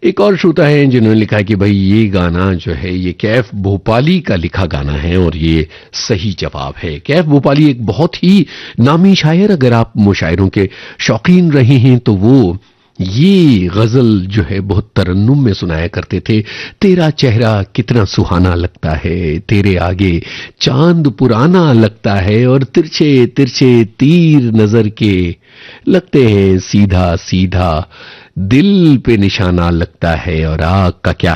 एक और श्रोता है जिन्होंने लिखा है कि भाई ये गाना जो है ये कैफ भोपाली का लिखा गाना है और ये सही जवाब है। कैफ भोपाली एक बहुत ही नामी शायर, अगर आप मुशायरों के शौकीन रहे हैं तो वो ये गजल जो है बहुत तरन्नुम में सुनाया करते थे। तेरा चेहरा कितना सुहाना लगता है, तेरे आगे चांद पुराना लगता है और तिरछे तिरछे तीर नजर के लगते हैं सीधा सीधा, दिल पे निशाना लगता है और आग का क्या